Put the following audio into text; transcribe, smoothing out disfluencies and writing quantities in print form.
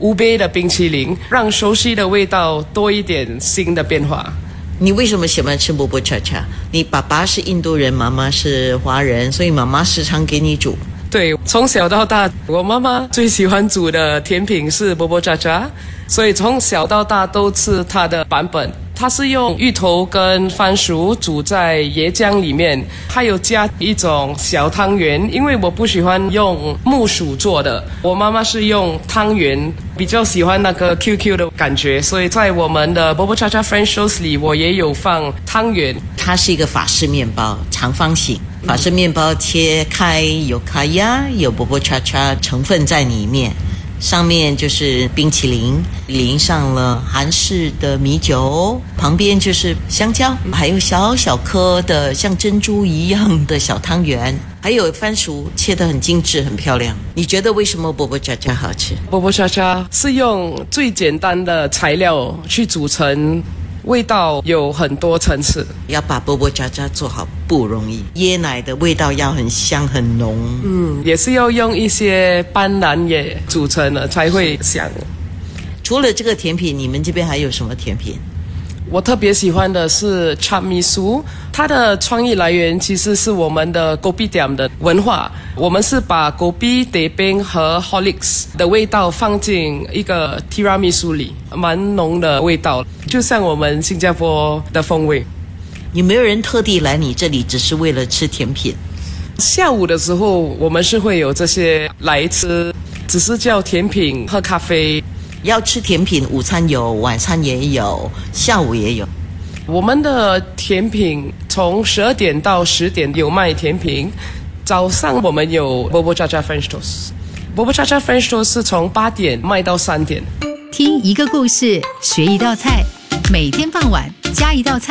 乌贝的冰淇淋，让熟悉的味道多一点新的变化。 你为什么喜欢吃波波恰恰？你爸爸是印度人，妈妈是华人，所以妈妈时常给你煮。 对，从小到大，我妈妈最喜欢煮的甜品是波波恰恰，所以从小到大都吃她的版本。它是用芋头跟番薯煮在椰浆里面，还有加一种小汤圆，因为我不喜欢用木薯做的，我妈妈是用汤圆，比较喜欢那个 QQ 的感觉，所以在我们的波波恰恰 French Toast 里，我也有放汤圆。 它是一个法式面包，长方形。法式面包切开，有卡亚，有波波恰恰成分在里面。上面就是冰淇淋，淋上了韩式的米酒，旁边就是香蕉，还有小小颗的像珍珠一样的小汤圆，还有番薯切得很精致很漂亮。你觉得为什么波波恰恰好吃？ 波波恰恰是用最简单的材料去组成，味道有很多层次。 要把波波恰恰做好不容易，椰奶的味道要很香很浓， 也是要用一些斑斓叶组成的才会香。 除了这个甜品，你们这边还有什么甜品？ 我特别喜欢的是茶米酥，它的创意来源其实是我们的 Kopitiam 的文化。我们是把 Kopi、teh peng 和 Horlicks 的味道放进一个 Tiramisu 里，蛮浓的味道，就像我们新加坡的风味。 有没有人特地来你这里只是为了吃甜品？ 下午的时候我们是会有这些来吃，只是叫甜品喝咖啡。 要吃甜品，午餐有，晚餐也有，下午也有。 我们的甜品从12点到10点有卖甜品，早上我们有 Bobo Cha Cha French Toast。Bobo Cha Cha French Toast 是从8点卖到3点。 听一个故事，学一道菜，每天傍晚加一道菜。